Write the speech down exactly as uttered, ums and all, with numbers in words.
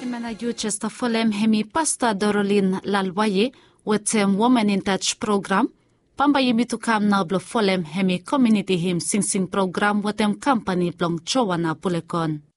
Manaju Chester Fulham Hemi Pastor Dorolin Lalwaye Wetem Woman in Touch program. Pamba yimi to kam na blo Fulham Hemi Community Him Sing Sing program Wetem company blong chowana pulekon.